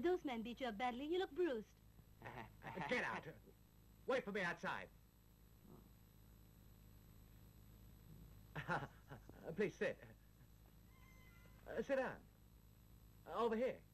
Did those men beat you up badly? You look bruised. Get out. Wait for me outside. Please sit. Sit down. Over here.